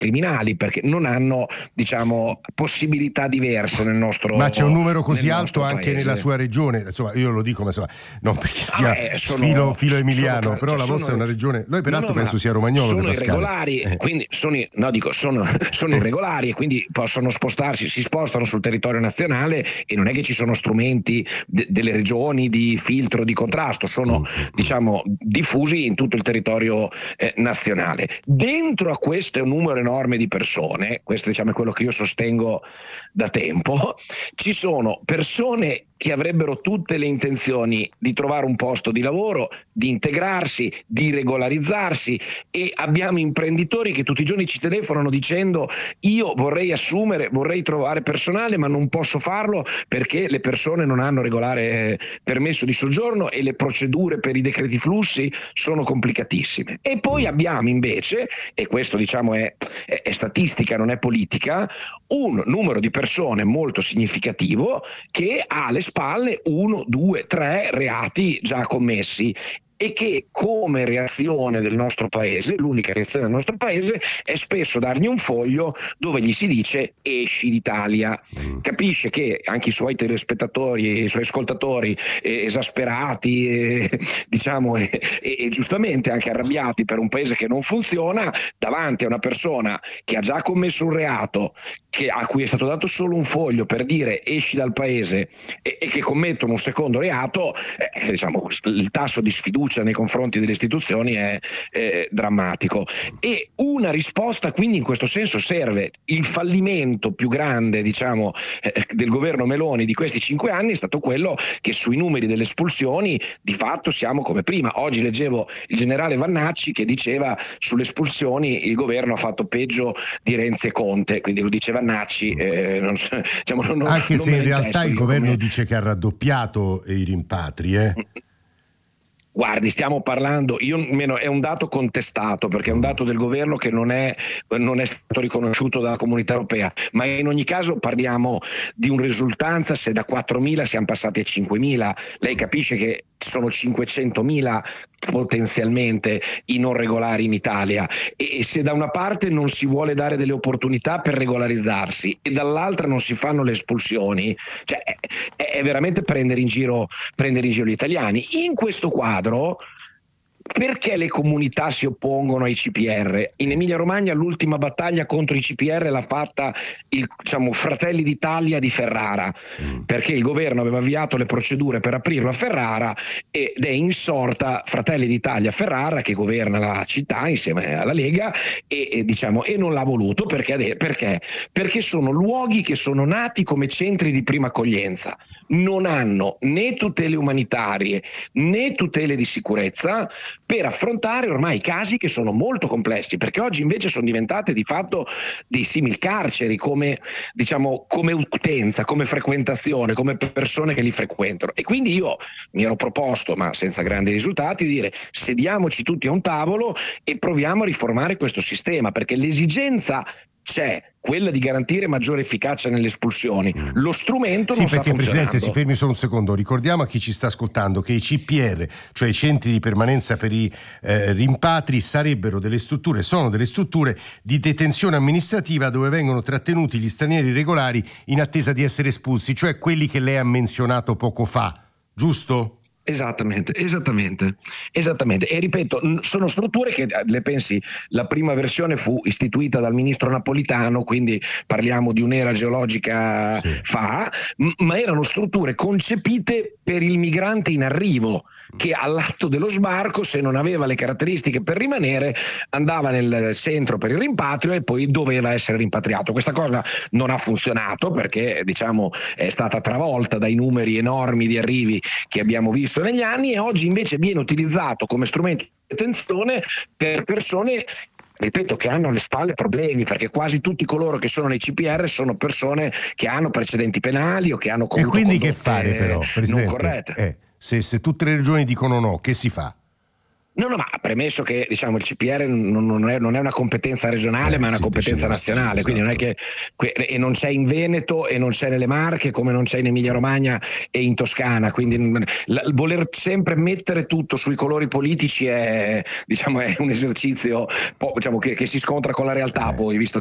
criminali, perché non hanno, diciamo, possibilità diverse nel nostro Ma c'è un numero così alto anche paese. nella sua regione, insomma, io lo dico, ma insomma, non perché sia filo emiliano, però la vostra è una regione, noi peraltro penso sia romagnolo, sono De Pascale. Irregolari, quindi sono irregolari e quindi possono spostarsi, si spostano sul territorio nazionale, e non è che ci sono strumenti delle regioni di filtro, di contrasto, sono diciamo diffusi in tutto il territorio nazionale. Dentro a questo numero enorme di persone, questo diciamo è quello che io sostengo da tempo, ci sono persone che avrebbero tutte le intenzioni di trovare un posto di lavoro, di integrarsi, di regolarizzarsi, e abbiamo imprenditori che tutti i giorni ci telefonano dicendo: io vorrei assumere, vorrei trovare personale, ma non posso farlo perché le persone non hanno regolare permesso di soggiorno e le procedure per i decreti flussi sono complicatissime. E poi abbiamo invece, e questo diciamo è statistica, non è politica, un numero di persone molto significativo che ha alle spalle 1, 2, 3 reati già commessi, e che come reazione del nostro paese, l'unica reazione del nostro paese è spesso dargli un foglio dove gli si dice: esci d'Italia. Capisce che anche i suoi telespettatori e i suoi ascoltatori esasperati diciamo e giustamente anche arrabbiati per un paese che non funziona, davanti a una persona che ha già commesso un reato, a cui è stato dato solo un foglio per dire esci dal paese, e che commettono un secondo reato, diciamo il tasso di sfiducia nei confronti delle istituzioni è drammatico. E una risposta quindi in questo senso serve. Il fallimento più grande diciamo del governo Meloni di questi 5 anni è stato quello che sui numeri delle espulsioni di fatto siamo come prima. Oggi leggevo il generale Vannacci che diceva: sulle espulsioni il governo ha fatto peggio di Renzi e Conte, quindi lo dice Vannacci, anche se in realtà il governo dice che ha raddoppiato i rimpatri. Guardi, stiamo parlando, è un dato contestato, perché è un dato del governo che non è stato riconosciuto dalla Comunità Europea, ma in ogni caso parliamo di un risultanza se da 4.000 siamo passati a 5.000. Lei capisce che sono 500.000 potenzialmente i non regolari in Italia, e se da una parte non si vuole dare delle opportunità per regolarizzarsi e dall'altra non si fanno le espulsioni, cioè è veramente prendere in giro gli italiani. In questo quadro, perché le comunità si oppongono ai CPR? In Emilia-Romagna l'ultima battaglia contro i CPR l'ha fatta Fratelli d'Italia di Ferrara, perché il governo aveva avviato le procedure per aprirlo a Ferrara ed è insorta Fratelli d'Italia Ferrara, che governa la città insieme alla Lega, e non l'ha voluto perché sono luoghi che sono nati come centri di prima accoglienza, non hanno né tutele umanitarie né tutele di sicurezza per affrontare ormai casi che sono molto complessi, perché oggi invece sono diventate di fatto dei simil carceri come utenza, come frequentazione, come persone che li frequentano. E quindi io mi ero proposto, ma senza grandi risultati, di dire: sediamoci tutti a un tavolo e proviamo a riformare questo sistema, perché l'esigenza c'è, quella di garantire maggiore efficacia nelle espulsioni. Lo strumento non sta funzionando. Presidente, si fermi solo un secondo. Ricordiamo a chi ci sta ascoltando che i CPR, cioè i centri di permanenza per i rimpatri, sono delle strutture di detenzione amministrativa dove vengono trattenuti gli stranieri regolari in attesa di essere espulsi, cioè quelli che lei ha menzionato poco fa, giusto? Esattamente. E ripeto, sono strutture che, le pensi, la prima versione fu istituita dal ministro Napolitano, quindi parliamo di un'era geologica fa, ma erano strutture concepite per il migrante in arrivo, che all'atto dello sbarco, se non aveva le caratteristiche per rimanere, andava nel centro per il rimpatrio e poi doveva essere rimpatriato. Questa cosa non ha funzionato perché è stata travolta dai numeri enormi di arrivi che abbiamo visto negli anni, e oggi invece viene utilizzato come strumento di detenzione per persone, ripeto, che hanno alle spalle problemi, perché quasi tutti coloro che sono nei CPR sono persone che hanno precedenti penali o che hanno compiuto condotte. E quindi che fare però, Presidente? Non corrette. Se tutte le regioni dicono no, che si fa? No, ma premesso che diciamo il CPR non è una competenza regionale, ma è una competenza nazionale, esatto. Quindi non è che e non c'è in Veneto e non c'è nelle Marche, come non c'è in Emilia Romagna e in Toscana, quindi voler sempre mettere tutto sui colori politici è un esercizio che si scontra con la realtà, poi, visto